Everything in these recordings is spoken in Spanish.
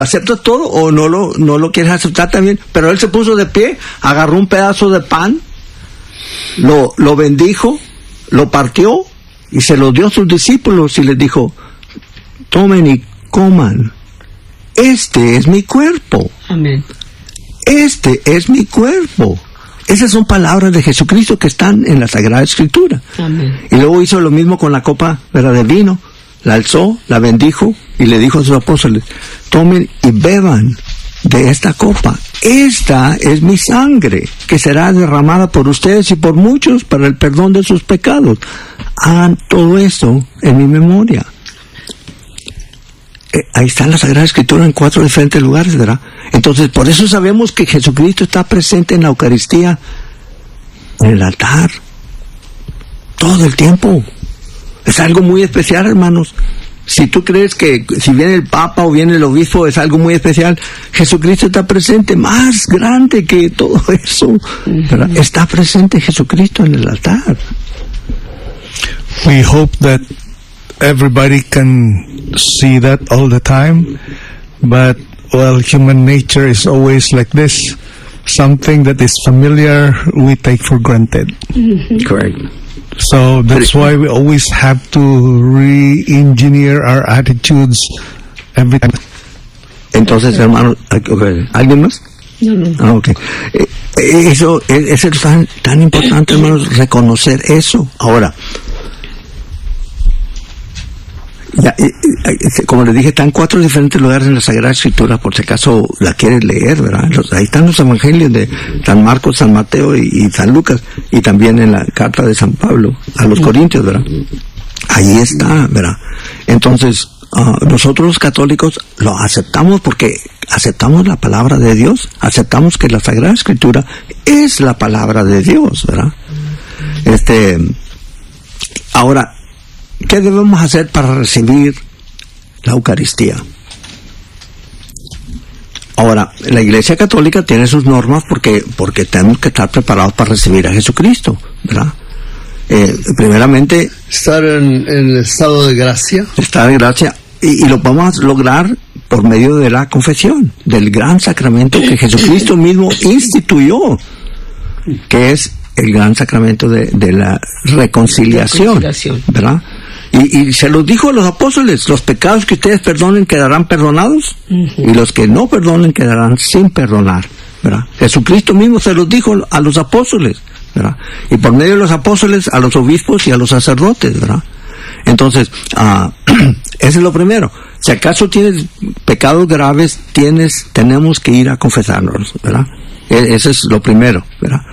¿Aceptas todo o no lo quieres aceptar también? Pero él se puso de pie, agarró un pedazo de pan, lo bendijo, lo partió y se lo dio a sus discípulos y les dijo: tomen y coman. Este es mi cuerpo. Amén. Este es mi cuerpo. Esas son palabras de Jesucristo que están en la Sagrada Escritura. Amén. Y luego hizo lo mismo con la copa, ¿verdad?, de vino. La alzó, la bendijo y le dijo a sus apóstoles: tomen y beban de esta copa. Esta es mi sangre, que será derramada por ustedes y por muchos para el perdón de sus pecados. Hagan todo esto en mi memoria. Ahí está la Sagrada Escritura en 4 diferentes lugares, ¿verdad? Entonces, por eso sabemos que Jesucristo está presente en la Eucaristía, en el altar, todo el tiempo. Es algo muy especial, hermanos. Si tú crees que si viene el Papa o viene el Obispo es algo muy especial, Jesucristo está presente, más grande que todo eso, ¿verdad? Está presente Jesucristo en el altar. We hope that everybody can see that all the time, but well, human nature is always like this. Something that is familiar, we take for granted. Correct. So that's why we always have to re-engineer our attitudes every time. Entonces, hermano, okay. ¿Alguien más? No. Okay. Eso es tan importante, hermanos, reconocer eso. Ahora, ya, como les dije, están 4 diferentes lugares en la Sagrada Escritura, por si acaso la quieres leer, ¿verdad? Ahí están los evangelios de San Marcos, San Mateo y San Lucas, y también en la carta de San Pablo a los Corintios, ¿verdad? Ahí está, ¿verdad? Entonces, nosotros los católicos lo aceptamos porque aceptamos la palabra de Dios, aceptamos que la Sagrada Escritura es la palabra de Dios, ¿verdad? Ahora, ¿qué debemos hacer para recibir la Eucaristía? Ahora, la Iglesia Católica tiene sus normas porque tenemos que estar preparados para recibir a Jesucristo, ¿verdad? Primeramente, estar en el estado de gracia. Estar en gracia, y lo vamos a lograr por medio de la confesión, del gran sacramento que Jesucristo mismo instituyó, que es el gran sacramento de la reconciliación, ¿verdad? Y se los dijo a los apóstoles: los pecados que ustedes perdonen quedarán perdonados, y los que no perdonen quedarán sin perdonar, ¿verdad? Jesucristo mismo se los dijo a los apóstoles, ¿verdad? Y por medio de los apóstoles a los obispos y a los sacerdotes, ¿verdad? Entonces, eso es lo primero. Si acaso tienes pecados graves, tenemos que ir a confesarnos, ¿verdad? Eso es lo primero, ¿verdad?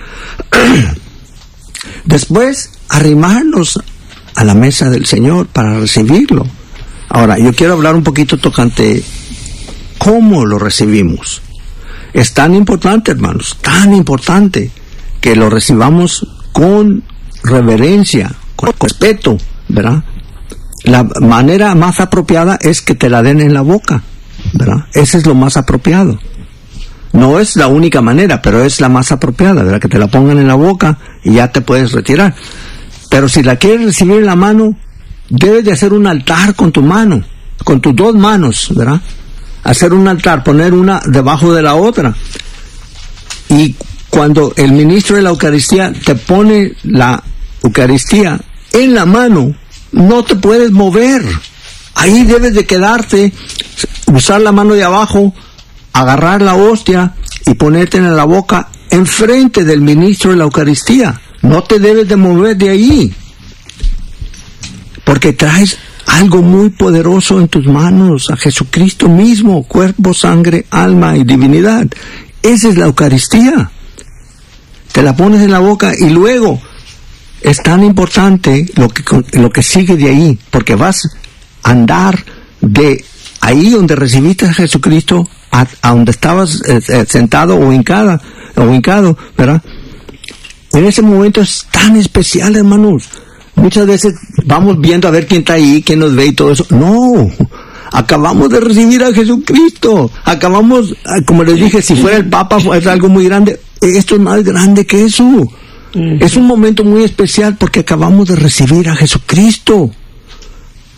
Después, arrimarnos a la mesa del Señor para recibirlo. Ahora, yo quiero hablar un poquito tocante cómo lo recibimos. Es tan importante, hermanos, tan importante que lo recibamos con reverencia, con respeto, ¿verdad? La manera más apropiada es que te la den en la boca, ¿verdad? Ese es lo más apropiado. No es la única manera, pero es la más apropiada, ¿verdad? Que te la pongan en la boca y ya te puedes retirar. Pero si la quieres recibir en la mano, debes de hacer un altar con tu mano, con tus 2 manos, ¿verdad? Hacer un altar, poner una debajo de la otra. Y cuando el ministro de la Eucaristía te pone la Eucaristía en la mano, no te puedes mover. Ahí debes de quedarte, usar la mano de abajo, agarrar la hostia y ponerte en la boca enfrente del ministro de la Eucaristía. No te debes de mover de ahí, porque traes algo muy poderoso en tus manos, a Jesucristo mismo, cuerpo, sangre, alma y divinidad. Esa es la Eucaristía. Te la pones en la boca y luego es tan importante lo que sigue de ahí, porque vas a andar de ahí donde recibiste a Jesucristo a donde estabas sentado o hincado, ¿verdad? En ese momento es tan especial, hermanos. Muchas veces vamos viendo a ver quién está ahí, quién nos ve y todo eso. No, acabamos de recibir a Jesucristo. Acabamos, como les dije, si fuera el Papa es algo muy grande. Esto es más grande que eso. Es un momento muy especial porque acabamos de recibir a Jesucristo.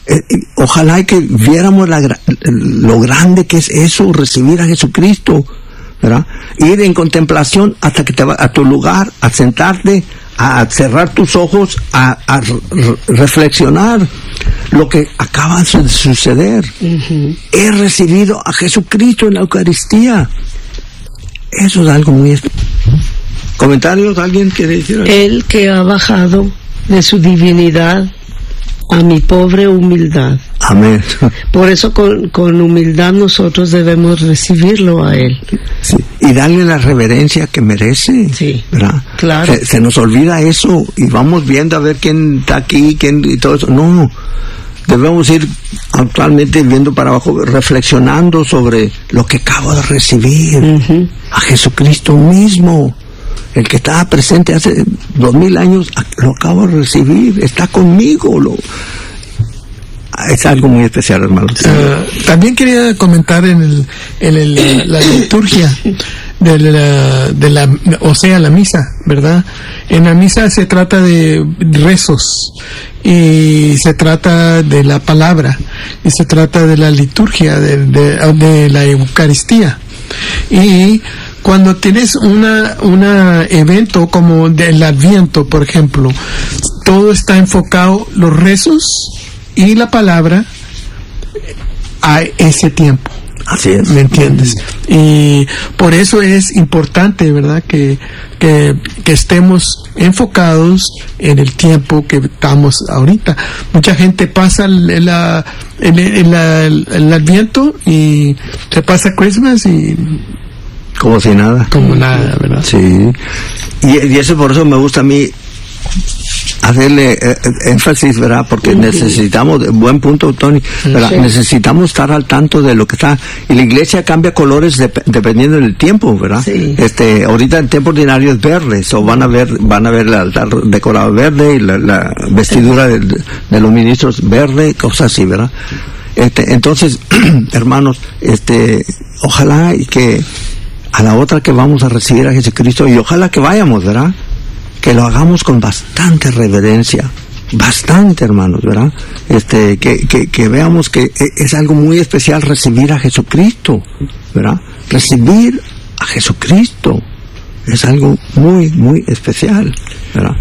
Ojalá y que viéramos lo grande que es eso, recibir a Jesucristo, ¿verdad? Ir en contemplación hasta que te vas a tu lugar, a sentarte, a cerrar tus ojos, a reflexionar lo que acaba de suceder. He recibido a Jesucristo en la Eucaristía. Eso es algo muy especial. ¿Comentarios? ¿Alguien quiere decir algo? Él que ha bajado de su divinidad a mi pobre humildad. Amén. Por eso con humildad nosotros debemos recibirlo a Él. Sí. Y darle la reverencia que merece. Sí, ¿verdad? Claro. Se nos olvida eso y vamos viendo a ver quién está aquí, quién y todo eso. No, debemos ir actualmente viendo para abajo, reflexionando sobre lo que acabo de recibir. A Jesucristo mismo. El que estaba presente hace 2000 años, lo acabo de recibir, está conmigo. Es algo muy especial, hermano. También quería comentar en la liturgia la misa, ¿verdad? En la misa se trata de rezos, y se trata de la palabra, y se trata de la liturgia, de la Eucaristía. Y cuando tienes una evento como del Adviento, por ejemplo, todo está enfocado, los rezos y la palabra, a ese tiempo. Así es. ¿Me entiendes? Y por eso es importante, ¿verdad?, que estemos enfocados en el tiempo que estamos ahorita. Mucha gente pasa el Adviento y se pasa Christmas y como si nada. Como nada, ¿verdad? Sí. Y eso, por eso me gusta a mí hacerle énfasis, ¿verdad? Porque necesitamos, buen punto, Tony, ¿verdad? Sí. Necesitamos estar al tanto de lo que está. Y la iglesia cambia colores dependiendo del tiempo, ¿verdad? Sí. Ahorita el tiempo ordinario es verde, o van a ver el altar decorado verde y la vestidura de los ministros verde, cosas así, ¿verdad? Entonces, hermanos, ojalá y que a la otra que vamos a recibir a Jesucristo, y ojalá que vayamos, ¿verdad?, que lo hagamos con bastante reverencia, bastante, hermanos, ¿verdad? Que veamos que es algo muy especial recibir a Jesucristo, ¿verdad? Recibir a Jesucristo es algo muy, muy especial, ¿verdad?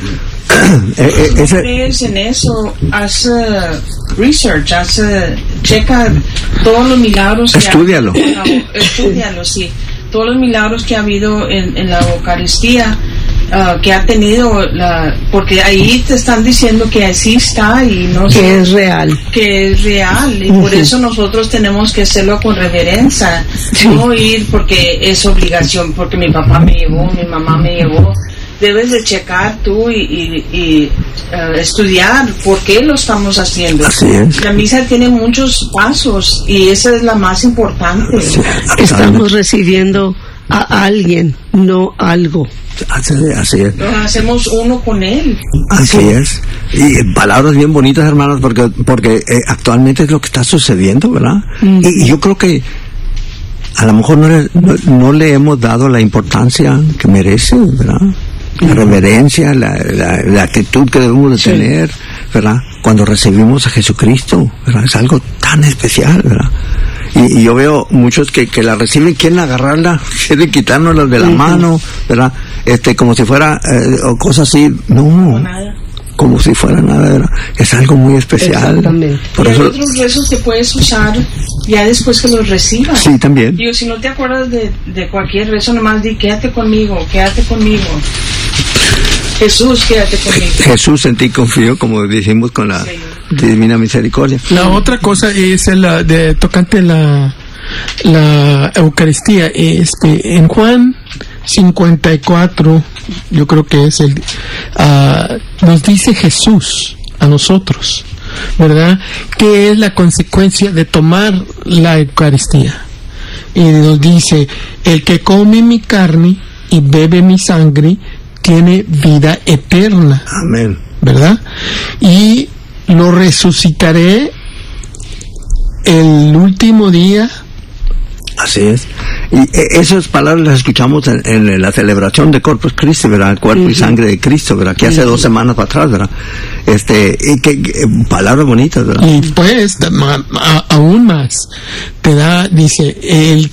Si crees en eso, haz research, checa todos los milagros. Estúdialo, sí. Todos los milagros que ha habido en la Eucaristía, que ha tenido, porque ahí te están diciendo que así está y no sé, que es real. Y por eso nosotros tenemos que hacerlo con reverencia, no ir porque es obligación, porque mi papá me llevó, mi mamá me llevó. Debes de checar tú y estudiar por qué lo estamos haciendo. Así es. La misa tiene muchos pasos y esa es la más importante. Sí, estamos recibiendo a alguien, no algo. Así es. Nos hacemos uno con él. Así es. Y palabras bien bonitas, hermanos, porque actualmente es lo que está sucediendo, ¿verdad? Y yo creo que a lo mejor no le hemos dado la importancia que merece, ¿verdad? La reverencia, la actitud que debemos de tener, ¿verdad? Cuando recibimos a Jesucristo, ¿verdad? Es algo tan especial, ¿verdad? Y yo veo muchos que la reciben, quieren agarrarla, quieren quitárnosla de la mano, ¿verdad? Como si fuera o cosas así, no, como si fuera nada, ¿verdad? Es algo muy especial. Exactamente. Por eso, hay otros rezos que puedes usar ya después que los recibas. Sí, también. Digo, si no te acuerdas de cualquier rezo, nomás di, quédate conmigo. Jesús, quédate conmigo. Jesús, en ti confío, como dijimos con la divina misericordia. La otra cosa es tocante la Eucaristía, en Juan 54, yo creo que es nos dice Jesús a nosotros, ¿verdad?, ¿qué es la consecuencia de tomar la Eucaristía? Y nos dice, el que come mi carne y bebe mi sangre tiene vida eterna. Amén. ¿Verdad? Y lo resucitaré el último día. Así es. Y esas palabras las escuchamos en la celebración de Corpus Christi, ¿verdad? El cuerpo y sangre de Cristo, ¿verdad? Que hace 2 semanas para atrás, ¿verdad? Y que palabras bonitas, ¿verdad? Y pues, aún más, dice, el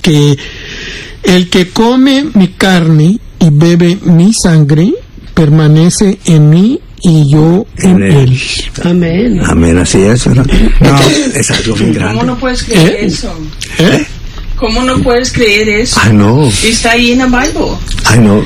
que come mi carne y bebe mi sangre, permanece en mí y yo en él. Amén. Amén, así es, ¿verdad? No, es algo bien grande. ¿Cómo no puedes creer eso? ¿Cómo no puedes creer eso? I know. Está ahí en la Bible. I know.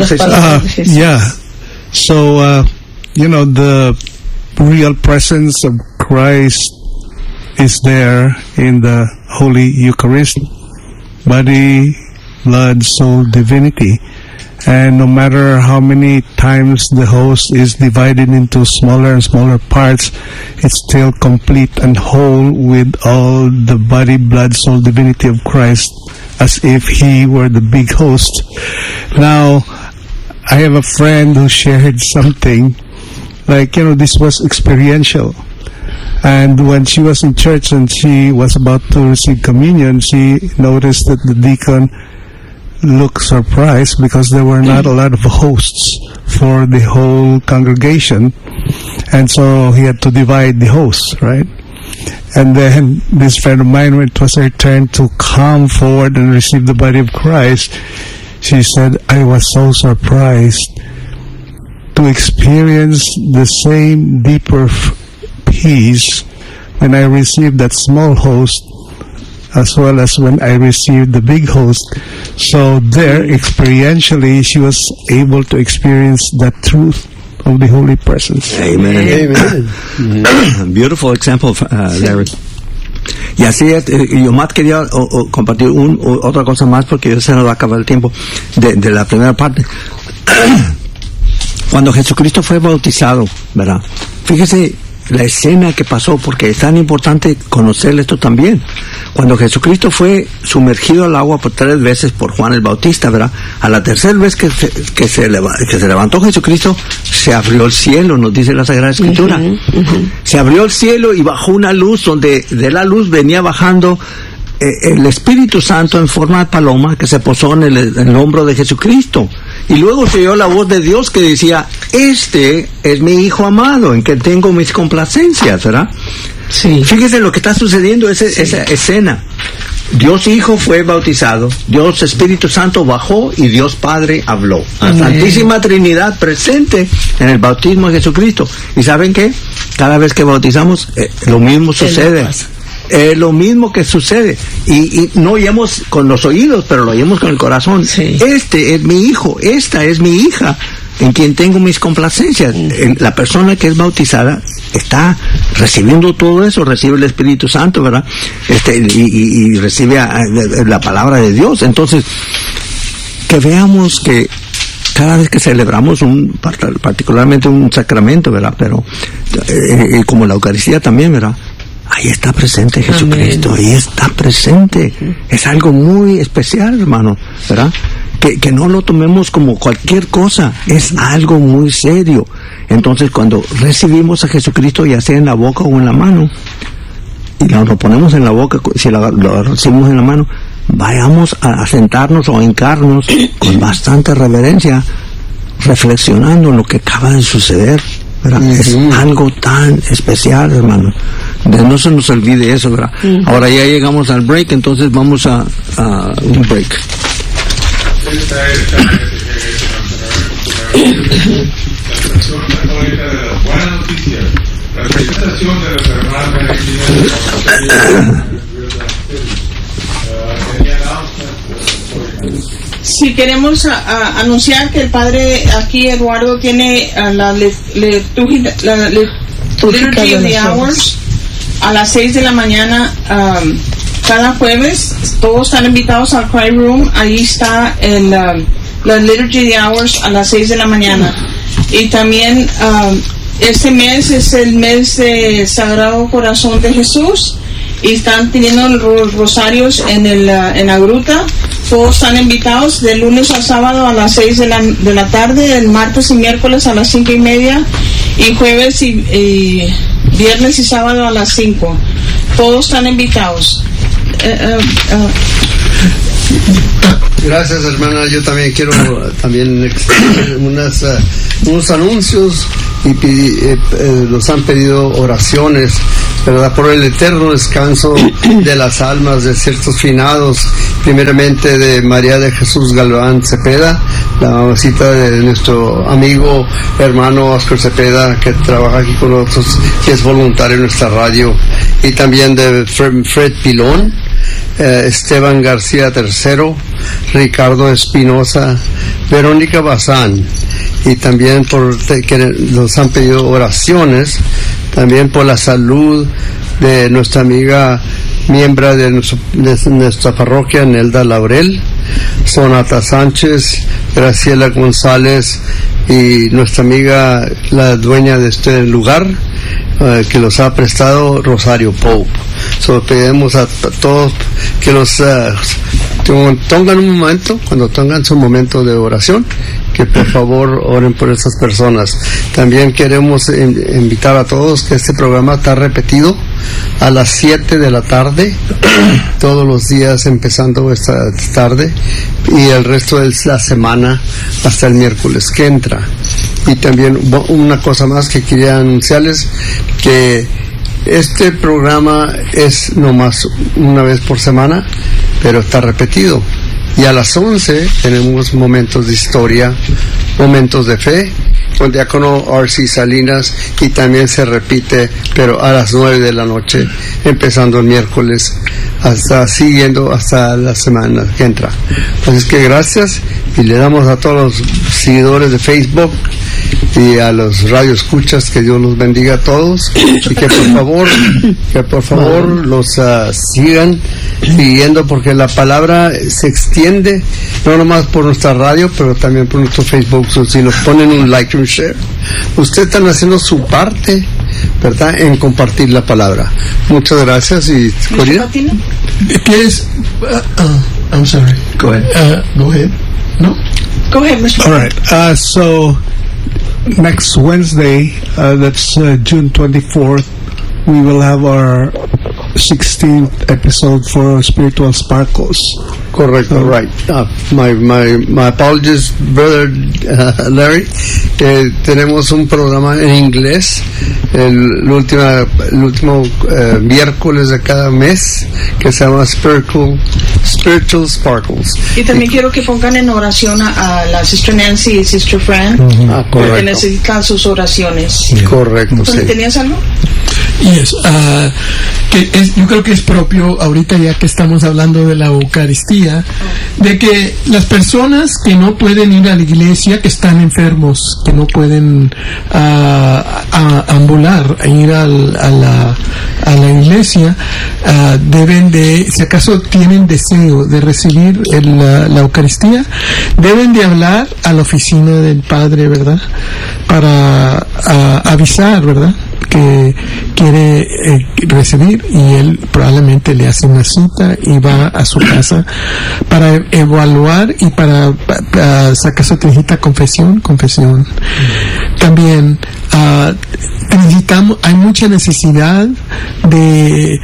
Yeah. So, the real presence of Christ is there in the Holy Eucharist, body, blood, soul, divinity. And no matter how many times the host is divided into smaller and smaller parts, it's still complete and whole with all the body, blood, soul, divinity of Christ, as if he were the big host. Now, I have a friend who shared something, like, this was experiential. And when she was in church and she was about to receive communion, she noticed that the deacon looked surprised because there were not a lot of hosts for the whole congregation, and so he had to divide the hosts, right? And then this friend of mine, when it was her turn to come forward and receive the body of Christ, she said, I was so surprised to experience the same deeper peace when I received that small host as well as when I received the big host. So there, experientially, she was able to experience that truth of the Holy Presence. Amen. Amen. Beautiful example, Larry. Y así es, yo más quería compartir otra cosa más, porque ya se nos va a acabar el tiempo de la primera parte. Cuando Jesucristo fue bautizado, ¿verdad? Fíjese la escena que pasó, porque es tan importante conocer esto también. Cuando Jesucristo fue sumergido al agua por 3 veces por Juan el Bautista, ¿verdad? A la tercera vez que se levantó Jesucristo, se abrió el cielo, nos dice la Sagrada Escritura. Se abrió el cielo y bajó una luz, donde de la luz venía bajando el Espíritu Santo en forma de paloma, que se posó en el hombro de Jesucristo. Y luego se oyó la voz de Dios que decía, este es mi Hijo amado, en que tengo mis complacencias, ¿verdad? Sí. Fíjese lo que está sucediendo, esa escena. Dios Hijo fue bautizado, Dios Espíritu Santo bajó y Dios Padre habló. La Santísima Trinidad presente en el bautismo de Jesucristo. ¿Y saben qué? Cada vez que bautizamos, lo mismo sucede. Lo mismo que sucede, y no oímos con los oídos, pero lo oímos con el corazón. Sí. Este es mi hijo, esta es mi hija, en quien tengo mis complacencias. La persona que es bautizada está recibiendo todo eso, recibe el Espíritu Santo, ¿verdad? Y recibe la palabra de Dios. Entonces, que veamos que cada vez que celebramos particularmente un sacramento, ¿verdad? Pero como la Eucaristía también, ¿verdad? Ahí está presente Jesucristo. Amén. Ahí está presente. Es algo muy especial, hermano, ¿verdad? Que no lo tomemos como cualquier cosa, es algo muy serio. Entonces, cuando recibimos a Jesucristo, ya sea en la boca o en la mano, y lo ponemos en la boca, si lo recibimos en la mano, vayamos a sentarnos o a hincarnos con bastante reverencia, reflexionando en lo que acaba de suceder, ¿verdad? Es algo tan especial, hermano. No se nos olvide eso, ¿verdad? Ahora ya llegamos al break, entonces vamos a un break. Buena noticia. La presentación de los hermanos si queremos anunciar que el padre aquí, Eduardo, tiene la Liturgy of the Hours a las 6 de la mañana cada jueves. Todos están invitados al Cry Room. Ahí está la Liturgy of the Hours a las 6 de la mañana. Y también este mes es el mes de Sagrado Corazón de Jesús, y están teniendo los rosarios en la gruta. Todos están invitados de lunes a sábado a las 6 de la tarde, el martes y miércoles a las 5:30, y jueves y viernes y sábado a las 5. Todos están invitados. Gracias, hermana. Yo también quiero extender unos anuncios y nos han pedido oraciones, ¿verdad? Por el eterno descanso de las almas de ciertos finados, primeramente de María de Jesús Galván Cepeda, la mamacita de nuestro amigo hermano Oscar Cepeda, que trabaja aquí con nosotros, que es voluntario en nuestra radio, y también de Fred Pilón, Esteban García III, Ricardo Espinosa, Verónica Bazán, y también que nos han pedido oraciones también por la salud de nuestra amiga miembro de nuestra parroquia, Nelda Laurel, Sonata Sánchez, Graciela González y nuestra amiga, la dueña de este lugar, que los ha prestado, Rosario Pope. Pedimos a todos que los tengan un momento, cuando tengan su momento de oración, que por favor oren por estas personas. También queremos invitar a todos que este programa está repetido a las 7 de la tarde, todos los días empezando esta tarde, y el resto de la semana hasta el miércoles que entra. Y también una cosa más que quería anunciarles, que este programa es nomás una vez por semana, pero está repetido. Y a las 11 tenemos momentos de historia, momentos de fe, con diácono R.C. Salinas, y también se repite, pero a las 9 de la noche, empezando el miércoles, siguiendo hasta la semana que entra. Así que gracias, y le damos a todos los seguidores de Facebook y a los radioescuchas, que Dios los bendiga a todos, y que por favor los sigan siguiendo, porque la palabra se extiende no nomás por nuestra radio, pero también por nuestro Facebook. Si los ponen un like y un share, ustedes están haciendo su parte, ¿verdad?, en compartir la palabra. Muchas gracias. Y Corina, ¿qué es? I'm sorry. Go ahead. Go ahead. No. Go ahead, Mr. All right. So next Wednesday, that's June 24th, we will have our 16th episode for Spiritual Sparkles. Correct, right. My apologies, brother Larry. Tenemos un programa en inglés el último miércoles de cada mes, que se llama Spiritual Sparkles. Y también quiero que pongan en oración a la Sister Nancy y Sister Fran, porque necesitan sus oraciones. Correcto, sí. ¿Tenías algo? Yes, yo creo que es propio ahorita, ya que estamos hablando de la Eucaristía, de que las personas que no pueden ir a la iglesia, que están enfermos, que no pueden ambular, ir a la iglesia, deben de, si acaso tienen deseo de recibir la Eucaristía, deben de hablar a la oficina del Padre, ¿verdad?, para avisar, ¿verdad?, que quiere recibir, y él probablemente le hace una cita y va a su casa para evaluar y para sacar su tarjeta confesión. También hay mucha necesidad de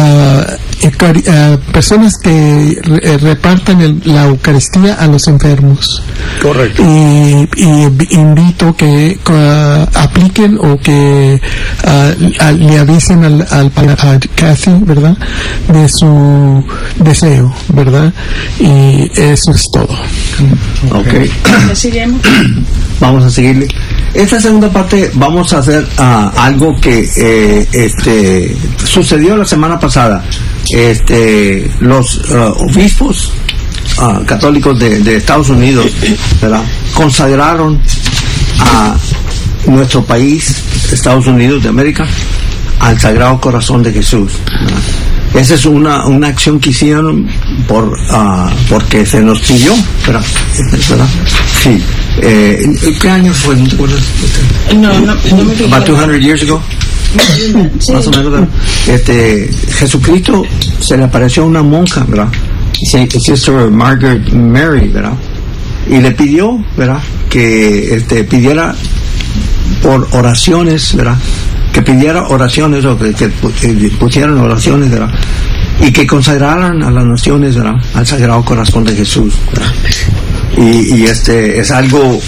personas que repartan la Eucaristía a los enfermos. Correcto. Y invito que apliquen, o que le avisen a Kathy, ¿verdad?, de su deseo, ¿verdad? Y eso es todo. Okay. Vamos a seguirle. Esta segunda parte vamos a hacer algo que sucedió la semana pasada. Los obispos católicos de Estados Unidos, ¿verdad?, consagraron a nuestro país, Estados Unidos de América, al Sagrado Corazón de Jesús, ¿verdad? Esa es una acción que hicieron porque se nos pidió, ¿verdad? Sí. ¿Qué año fue? ¿No te acuerdas? No me fijé. About 200 years ago. Sí. Más o menos, ¿verdad? Jesucristo se le apareció a una monja, ¿verdad? Sister Margaret Mary, ¿verdad? Y le pidió, ¿verdad?, que pidiera por oraciones, ¿verdad?, que pidiera oraciones, o que pusieran oraciones, ¿verdad?, y que consagraran a las naciones, ¿verdad?, al Sagrado Corazón de Jesús, ¿verdad? Y es algo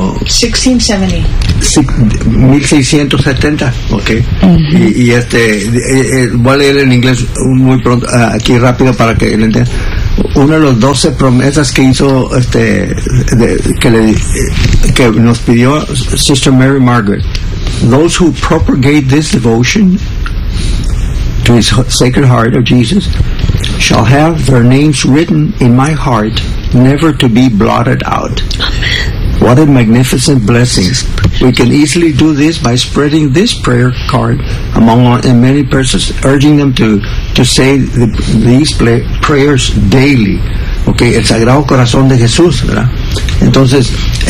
1670, okay. Y voy a leer en inglés muy pronto, aquí rápido para que lo entiendan. Uno de los 12 promesas que hizo que nos pidió Sister Mary Margaret: those who propagate this devotion to his Sacred Heart of Jesus shall have their names written in my heart, never to be blotted out. What a magnificent blessing. We can easily do this by spreading this prayer card among many persons, urging them to say these prayers daily. Okay, el Sagrado Corazón de Jesús, ¿verdad? Entonces,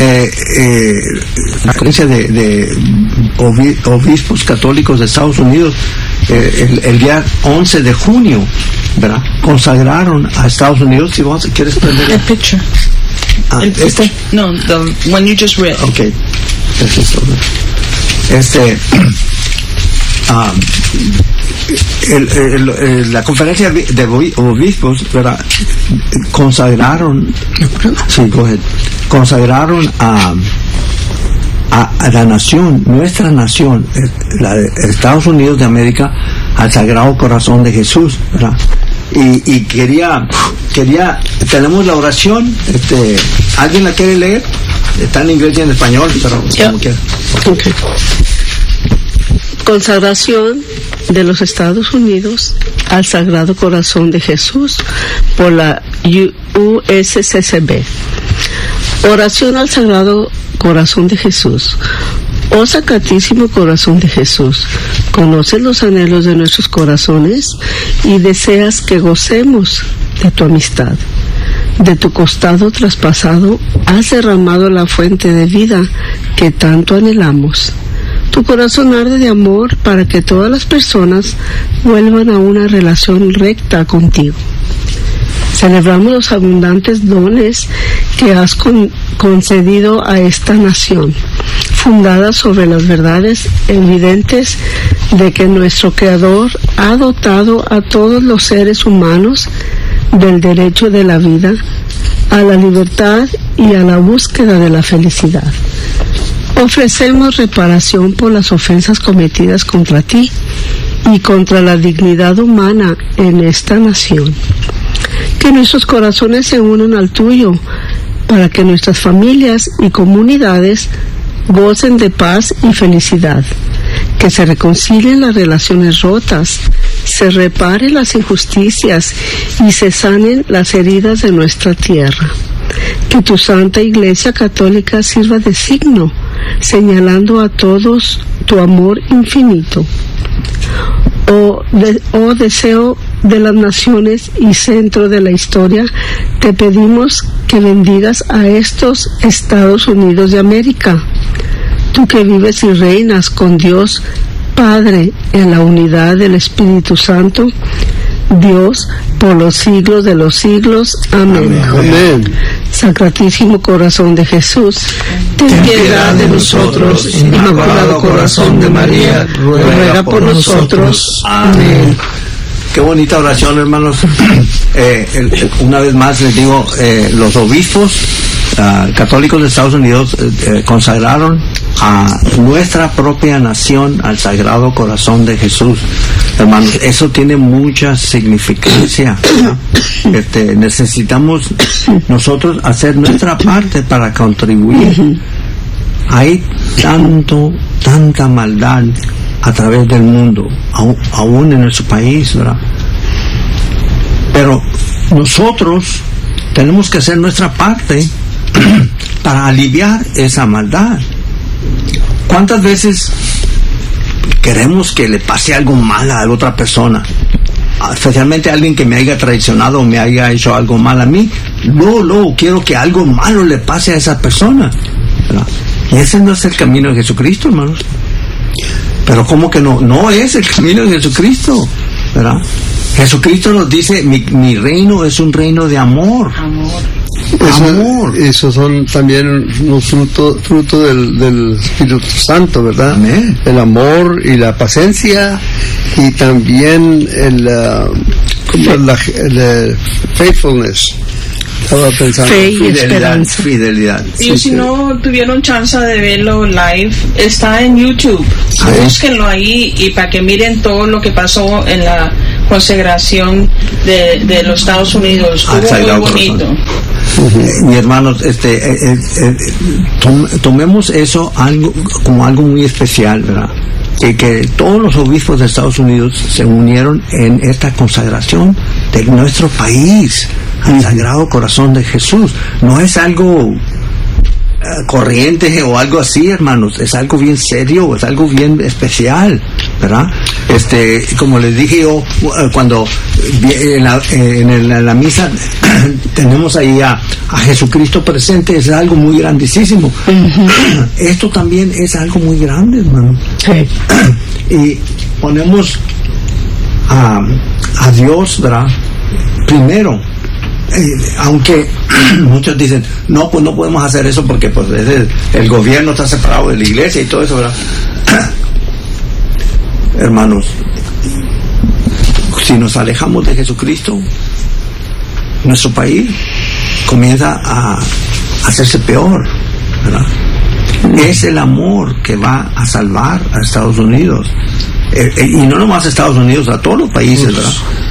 la Conferencia de Obispos Católicos de Estados Unidos, el día 11 de junio, ¿verdad?, consagraron a Estados Unidos. Si vos quieres prender el picture. No, the one you just read. Okay. La conferencia de obispos, ¿verdad?, consagraron a la nación, nuestra nación, la de Estados Unidos de América, al Sagrado Corazón de Jesús, ¿verdad? Y quería, tenemos la oración, ¿alguien la quiere leer? Está en inglés y en español, pero como quiera. Okay. Consagración de los Estados Unidos al Sagrado Corazón de Jesús por la USCCB. Oración al Sagrado Corazón de Jesús. Oh Sacratísimo Corazón de Jesús, conoces los anhelos de nuestros corazones y deseas que gocemos de tu amistad. De tu costado traspasado has derramado la fuente de vida que tanto anhelamos. Tu corazón arde de amor para que todas las personas vuelvan a una relación recta contigo. Celebramos los abundantes dones que has concedido a esta nación, fundada sobre las verdades evidentes de que nuestro Creador ha dotado a todos los seres humanos del derecho de la vida, a la libertad y a la búsqueda de la felicidad. Ofrecemos reparación por las ofensas cometidas contra ti y contra la dignidad humana en esta nación. Que nuestros corazones se unan al tuyo para que nuestras familias y comunidades gocen de paz y felicidad, que se reconcilien las relaciones rotas, se reparen las injusticias y se sanen las heridas de nuestra tierra. Que tu Santa Iglesia Católica sirva de signo, señalando a todos tu amor infinito. Oh deseo de las naciones y centro de la historia, te pedimos que bendigas a estos Estados Unidos de América. Tú que vives y reinas con Dios Padre en la unidad del Espíritu Santo, Dios por los siglos de los siglos. Amén. Amén. Sacratísimo Corazón de Jesús, ten piedad de nosotros. Inmaculado Corazón de María, ruega por nosotros. Amén. Qué bonita oración, hermanos. Una vez más les digo, los obispos católicos de Estados Unidos consagraron a nuestra propia nación al Sagrado Corazón de Jesús. Hermanos, eso tiene mucha significancia, ¿no? Necesitamos nosotros hacer nuestra parte para contribuir. Hay tanta maldad a través del mundo, aún en nuestro país, ¿verdad? Pero nosotros tenemos que hacer nuestra parte para aliviar esa maldad. ¿Cuántas veces queremos que le pase algo mal a la otra persona? Especialmente a alguien que me haya traicionado o me haya hecho algo mal a mí. No, quiero que algo malo le pase a esa persona, ¿verdad? Y ese no es el camino de Jesucristo, hermanos. Pero ¿cómo que no? No es el camino de Jesucristo, ¿verdad? Jesucristo nos dice, mi reino es un reino de amor. Amor. Esos son también unos fruto del Espíritu Santo, ¿verdad? Amén. El amor y la paciencia, y también la faithfulness. Estaba pensando. Fe y esperanza. Fidelidad. Y si no tuvieron chance de verlo live, está en YouTube. Búsquenlo ahí y para que miren todo lo que pasó en la consagración de los Estados Unidos. Estuvo muy bonito. Mi hermanos, tomemos eso como algo muy especial, ¿verdad? Que todos los obispos de Estados Unidos se unieron en esta consagración de nuestro país al Sagrado Corazón de Jesús. No es algo corriente o algo así, hermanos, es algo bien serio, es algo bien especial, ¿verdad? Como les dije yo, cuando en la misa tenemos ahí a Jesucristo presente, es algo muy grandísimo. Esto también es algo muy grande, hermano. Sí. Y ponemos a Dios, ¿verdad? Primero. Aunque muchos dicen, no, pues no podemos hacer eso porque pues el gobierno está separado de la iglesia y todo eso, ¿verdad? Hermanos, si nos alejamos de Jesucristo, nuestro país comienza a hacerse peor, ¿verdad? Es el amor que va a salvar a Estados Unidos, y no nomás a Estados Unidos, a todos los países, ¿verdad?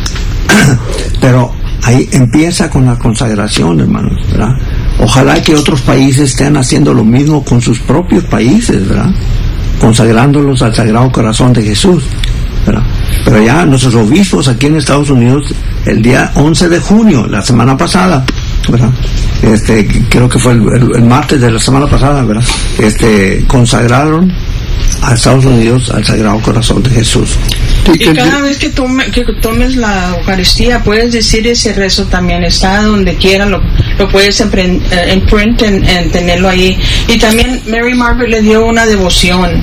Pero ahí empieza con la consagración, hermanos, ¿verdad? Ojalá que otros países estén haciendo lo mismo con sus propios países, ¿verdad? Consagrándolos al Sagrado Corazón de Jesús, ¿verdad? Pero ya nuestros obispos aquí en Estados Unidos, el día 11 de junio, la semana pasada, ¿verdad? Creo que fue el martes de la semana pasada, ¿verdad? Consagraron a Estados Unidos al Sagrado Corazón de Jesús. Y cada vez que tomes la Eucaristía puedes decir ese rezo también, está donde quiera, lo puedes imprint en tenerlo ahí. Y también Mary Margaret le dio una devoción,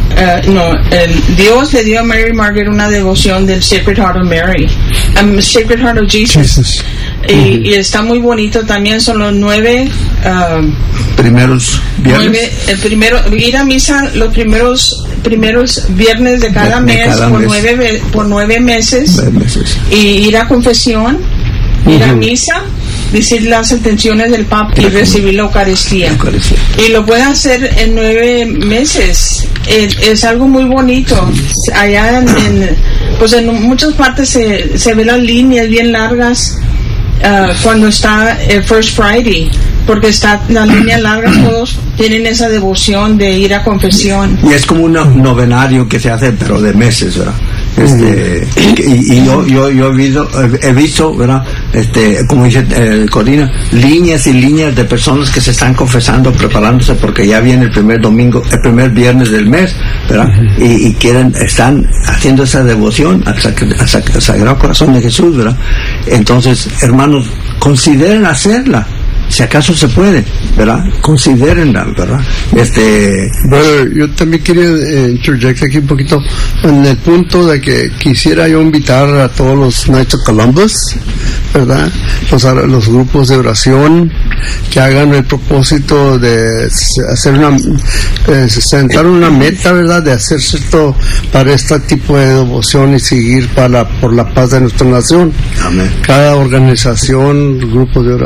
Dios le dio a Mary Margaret una devoción del Sacred Heart of Mary, Sacred Heart of Jesus. Y está muy bonito también, son los 9 primeros viernes. Ir a misa los primeros viernes de cada mes por 9 meses. Y ir a confesión, ir a misa, decir las intenciones del Papa y recibir la Eucaristía. Y lo pueden hacer en 9 meses. Es algo muy bonito. Allá en muchas partes se ven las líneas bien largas cuando está First Friday, porque está la línea larga, todos tienen esa devoción de ir a confesión. Y es como un novenario que se hace, pero de meses, ¿verdad? Y yo he visto, ¿verdad? Como dice Corina, líneas y líneas de personas que se están confesando, preparándose porque ya viene el primer viernes del mes, ¿verdad? Y están haciendo esa devoción al Sagrado Corazón de Jesús, ¿verdad? Entonces, hermanos, consideren hacerla. Si acaso se puede, ¿verdad? Considérenla, ¿verdad? Brother, yo también quería interject aquí un poquito en el punto de que quisiera yo invitar a todos los Knights of Columbus, ¿verdad? Los grupos de oración que hagan el propósito de hacer sentar una meta, ¿verdad? De hacer cierto para este tipo de devoción y seguir por la paz de nuestra nación. Amén. Cada organización, grupos de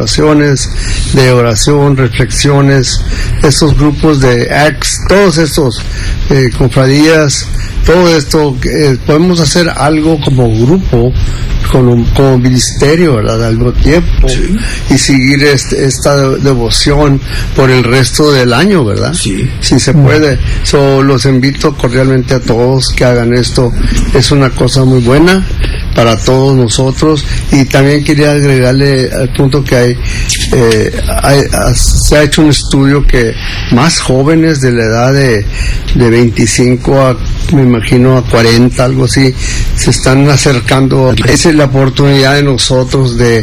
oración, reflexiones, esos grupos de ACTS, todos estos cofradías, todo esto, podemos hacer algo como grupo, como ministerio, ¿verdad? Al mismo tiempo, sí. Y seguir esta devoción por el resto del año, ¿verdad? Sí. Si se puede. Los invito cordialmente a todos que hagan esto. Es una cosa muy buena para todos nosotros. Y también quería agregarle al punto que se ha hecho un estudio que más jóvenes de la edad de 25 me imagino a 40, algo así, se están acercando. Esa es la oportunidad de nosotros de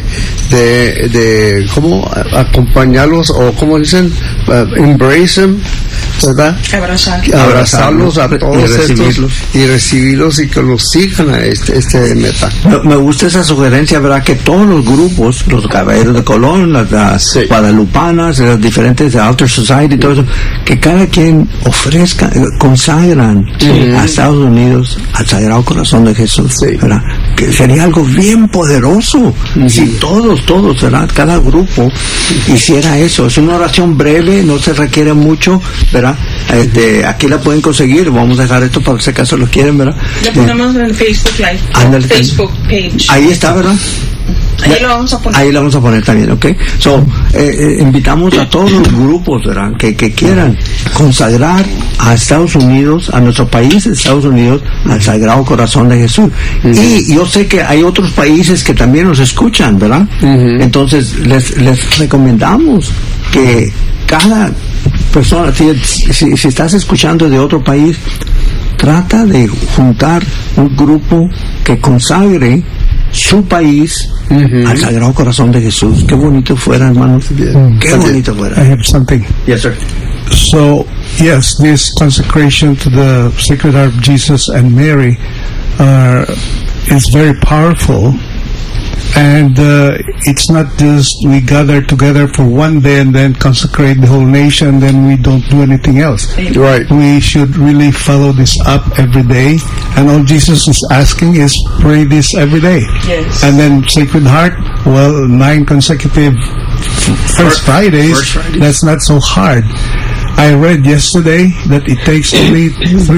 cómo acompañarlos, o como dicen, embrace them, ¿verdad? Abrazarlos a todos estos y recibirlos y que los sigan a este meta. Me gusta esa sugerencia, ¿verdad? Que todos los grupos, los Caballeros de Colón, las Guadalupanas, las diferentes de Altar Society, todo eso, que cada quien consagran a Estados Unidos al Sagrado Corazón de Jesús, ¿verdad? que sería algo bien poderoso si todos, ¿verdad? Cada grupo hiciera eso. Es una oración breve, no se requiere mucho, ¿verdad? Aquí la pueden conseguir. Vamos a dejar esto para si acaso lo quieren, ¿verdad? Lo ponemos en Facebook Live. Ándale, Facebook page. Ahí está, ¿verdad? Ahí lo vamos a poner. Ahí lo vamos a poner también, ¿ok? Invitamos a todos los grupos, ¿verdad? Que quieran consagrar a Estados Unidos, a nuestro país, Estados Unidos, al Sagrado Corazón de Jesús. Y yo sé que hay otros países que también nos escuchan, ¿verdad? Entonces, les recomendamos que cada persona, si estás escuchando de otro país, trata de juntar un grupo que consagre su país al Sagrado Corazón de Jesús. Qué bonito fuera, hermanos. Qué bonito fuera. I have something. Yes, sir. So, yes, this consecration to the Sacred Heart of Jesus and Mary is very powerful. And it's not just we gather together for one day and then consecrate the whole nation and then we don't do anything else. Right. We should really follow this up every day. And all Jesus is asking is pray this every day. Yes. And then Sacred Heart, 9 consecutive First Fridays, that's not so hard. I read yesterday that it takes only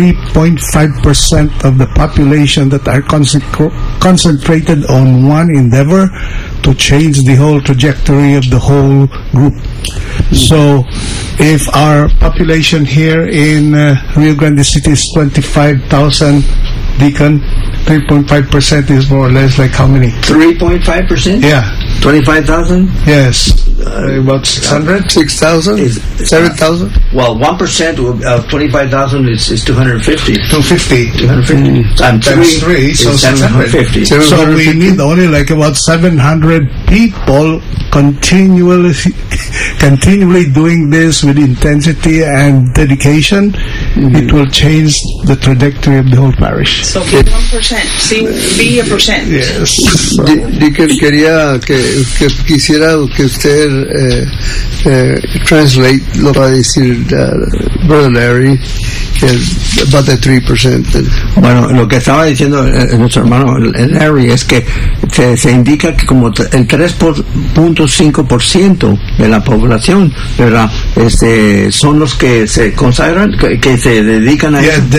3.5% of the population that are concentrated on one endeavor to change the whole trajectory of the whole group. So, if our population here in Rio Grande City is 25,000, Deacon, 3.5% is more or less like how many? 3.5%? Yeah. 25,000? Yes. About 600? 6,000? 7,000? Well, 1% of 25,000 is 250. 250. Times three, so 750. So we need only like about 700 people continually doing this with intensity and dedication. It will change the trajectory of the whole parish. So be 1%. Be a percent. Yes. So, Quería que quisiera que usted translate lo que va a decir Brother Larry about the 3%. Bueno, lo que estaba diciendo nuestro hermano Larry es que se indica que como el 3.5% de la población, ¿verdad? Son los que se consagran, que se dedican a eso.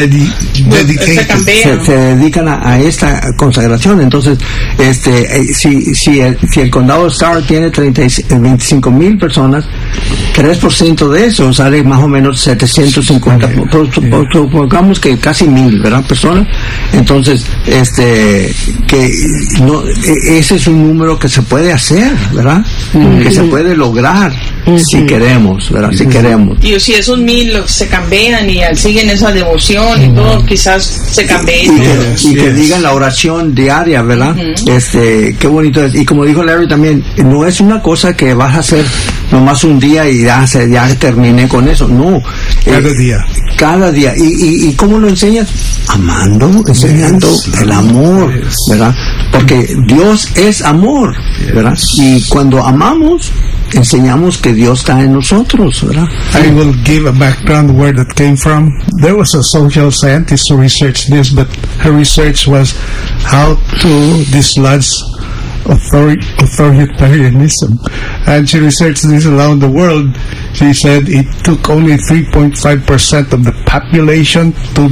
Se dedican a esta consagración. Entonces, si el condado de Starr tiene 25,000 personas, 3% de eso sale más o menos 750, supongamos que casi 1,000, ¿verdad? Personas. Entonces, que no, ese es un número que se puede hacer, ¿verdad? Que se puede lograr si queremos, ¿verdad? Si queremos. Y si esos 1,000 se cambian y siguen esa devoción y todo, quizás se cambien. Y que digan la oración diaria, ¿verdad? Qué bonito es. Y como dijo Larry también, no es una cosa que vas a hacer nomás un día y ya terminé con eso. No. Cada día. ¿Y cómo lo enseñas? Amando, enseñando el amor, ¿verdad? Porque Dios es amor, ¿verdad? Y cuando amamos, enseñamos que Dios está en nosotros, ¿verdad? I will give a background where that came from. There was a social scientist who researched this, but her research was how to dislodge authoritarianism, and she researched this around the world. She said it took only 3.5% of the population to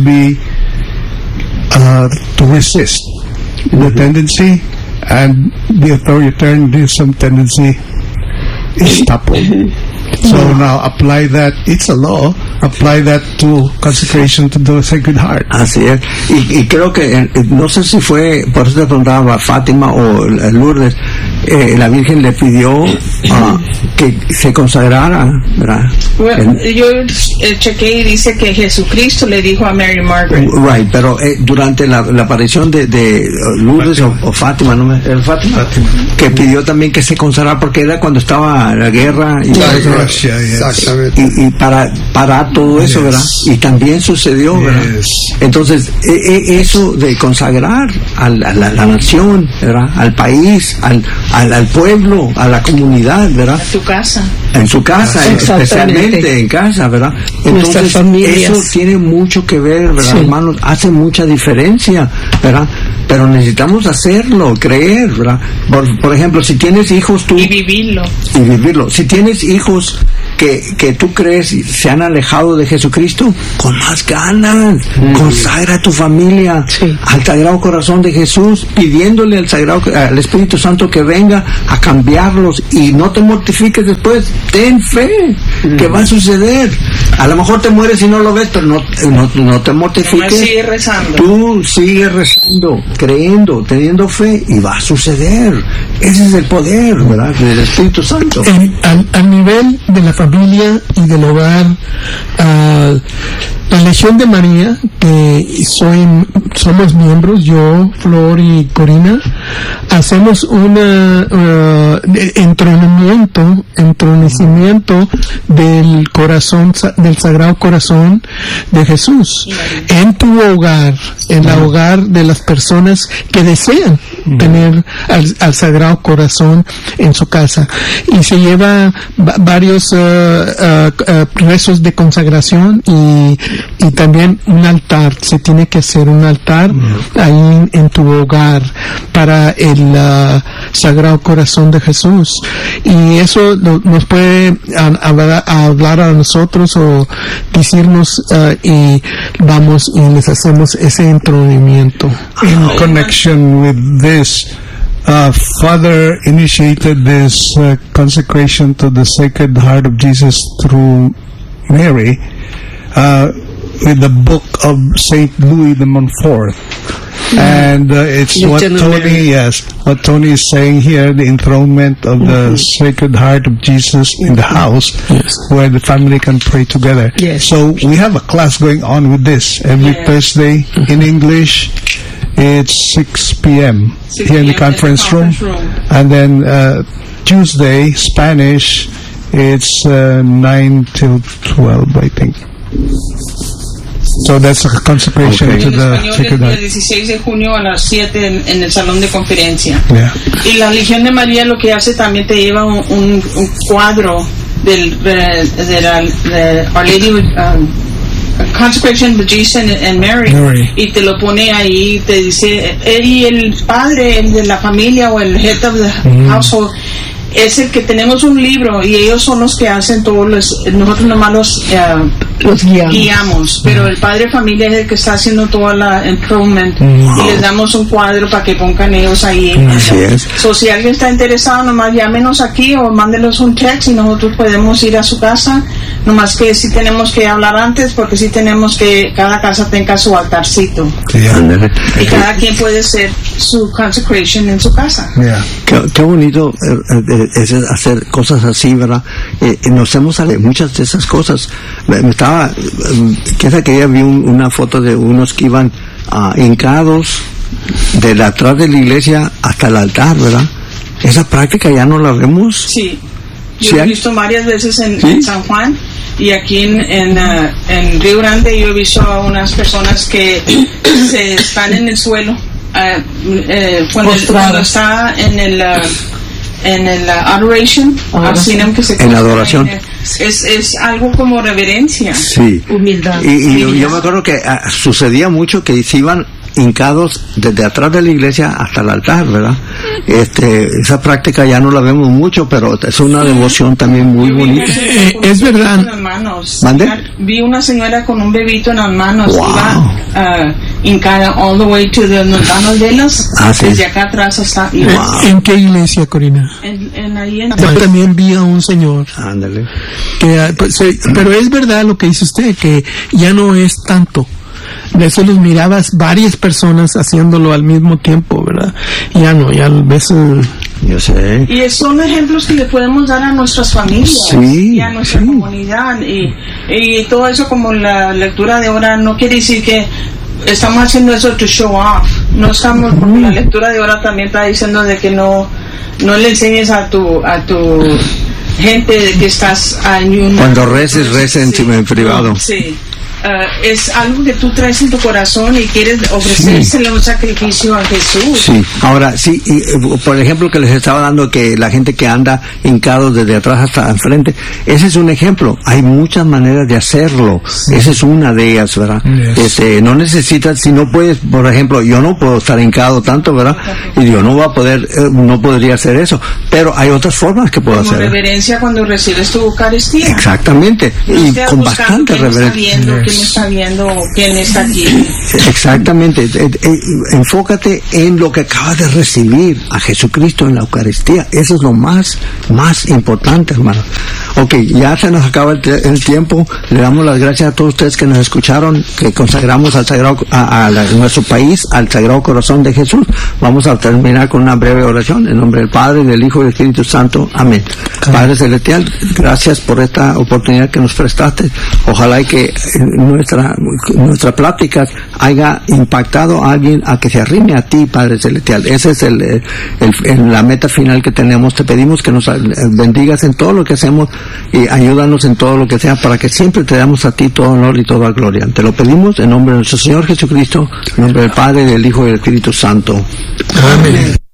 resist the tendency, and the authoritarianism tendency is toppled. So now apply that, it's a law, apply that to consecration to the Sacred Heart. Así es. Y creo que, no sé si fue, por eso te preguntaba Fátima o Lourdes, la Virgen le pidió que se consagrara, ¿verdad? Well, yo chequé y dice que Jesucristo le dijo a Mary Margaret. Right, pero durante la aparición de Lourdes o Fátima, ¿no? Fátima, que pidió también que se consagrara porque era cuando estaba la guerra y Exactamente. Y para todo eso, ¿verdad? Y también sucedió, ¿verdad? Entonces, eso de consagrar a la nación, ¿verdad? Al país, al pueblo, a la comunidad, ¿verdad? A tu casa. En su casa, especialmente en casa, ¿verdad? Entonces, eso tiene mucho que ver, ¿verdad, hermanos? Hace mucha diferencia, ¿verdad? pero necesitamos hacerlo, creer, ¿verdad? Por ejemplo, si tienes hijos tú... Y vivirlo. Si tienes hijos que tú crees se han alejado de Jesucristo, con más ganas, consagra a tu familia al Sagrado Corazón de Jesús, pidiéndole al Espíritu Santo que venga a cambiarlos, y no te mortifiques después. Ten fe que va a suceder. A lo mejor te mueres y no lo ves, pero no te mortifiques. Sigue rezando. Tú sigues rezando, creyendo, teniendo fe, y va a suceder. Ese es el poder, ¿verdad?, del Espíritu Santo. Al nivel de la familia y del hogar, la Legión de María, que somos miembros, yo, Flor y Corina, hacemos una entronecimiento del corazón, del Sagrado Corazón de Jesús en tu hogar, en el hogar de las personas que desean tener al Sagrado Corazón en su casa, y se lleva varios rezos de consagración y también un altar. Se tiene que hacer un altar ahí en tu hogar para el Sagrado Corazón de Jesús, y eso nos puede hablar a nosotros o decirnos, y vamos y les hacemos ese entronamiento. In connection with this, Father initiated this consecration to the Sacred Heart of Jesus through Mary with the book of Saint Louis de Montfort. And it's what Tony is saying here, the enthronement of the Sacred Heart of Jesus in the house, where the family can pray together. So we have a class going on with this every Thursday in English. It's 6 p.m. here in the conference room. And then Tuesday, Spanish, it's 9 till 12, I think. So that's a consecration to the Sacred Heart. El 16 de junio a las 7 en el salón de conferencia. Y la Legión de María lo que hace también te lleva un cuadro de Our Lady Consecration of Jesus and Mary, y te lo pone ahí, te dice, y el padre, el de la familia o el head of the household, es el que tenemos un libro, y ellos son los que hacen nosotros nomás los guiamos, pero el padre de familia es el que está haciendo toda la improvement, y les damos un cuadro para que pongan ellos ahí. So, si alguien está interesado, nomás llámenos aquí o mándenos un text y nosotros podemos ir a su casa, nomás que sí tenemos que hablar antes, porque sí tenemos que cada casa tenga su altarcito, y cada quien puede hacer su consecration en su casa. Qué bonito es hacer cosas así, ¿verdad? Nos hemos salido muchas de esas cosas. Que día vi una foto de unos que iban hincados de atrás de la iglesia hasta el altar, ¿verdad? Esa práctica ya no la vemos. Sí, yo he visto varias veces en San Juan, y aquí en Río Grande yo he visto a unas personas que se están en el suelo cuando está en el adoration, en la adoración. Es algo como reverencia, humildad. Y yo me acuerdo que sucedía mucho que se iban hincados desde atrás de la iglesia hasta el altar, ¿verdad? Esa práctica ya no la vemos mucho, pero es una devoción también muy bonita. Es verdad. Vi una señora con un bebito en las manos, iba hincada all the way to the manos de las, desde acá atrás hasta. ¿En qué iglesia, Corina? También vi a un señor. Ándale. Pero es verdad lo que dice usted, que ya no es tanto. De eso los mirabas varias personas haciéndolo al mismo tiempo, ¿verdad? Ya ves. Yo sé. Y son ejemplos que le podemos dar a nuestras familias y a nuestra comunidad, y todo eso, como la lectura de hora, no quiere decir que estamos haciendo eso to show off. No estamos, porque la lectura de hora también está diciendo de que no le enseñes a tu gente de que estás cuando recen en privado. es algo que tú traes en tu corazón y quieres ofrecérsele un sacrificio a Jesús. Sí, ahora sí, y, por ejemplo que les estaba dando que la gente que anda hincado desde atrás hasta enfrente, ese es un ejemplo. Hay muchas maneras de hacerlo. Esa es una de ellas, ¿verdad? No necesitas, si no puedes, por ejemplo, yo no puedo estar hincado tanto, ¿verdad? Y yo no voy a poder, no podría hacer eso, pero hay otras formas que puedo como hacer. Reverencia cuando recibes tu Eucaristía. Exactamente, No y con bastante reverencia. ¿Quién está viendo? ¿Quién está aquí? Exactamente. Enfócate en lo que acabas de recibir, a Jesucristo en la Eucaristía. Eso es lo más importante, hermano. Ok, ya se nos acaba el tiempo. Le damos las gracias a todos ustedes que nos escucharon, que consagramos al Sagrado, a nuestro país, al Sagrado Corazón de Jesús. Vamos a terminar con una breve oración en nombre del Padre, del Hijo y del Espíritu Santo. Amén. Padre Celestial, gracias por esta oportunidad que nos prestaste. Ojalá y que nuestra plática haya impactado a alguien a que se arrime a ti, Padre Celestial. Esa es la meta final que tenemos. Te pedimos que nos bendigas en todo lo que hacemos y ayúdanos en todo lo que sea para que siempre te damos a ti todo honor y toda gloria. Te lo pedimos en nombre de nuestro Señor Jesucristo, en nombre del Padre, del Hijo y del Espíritu Santo. Amén.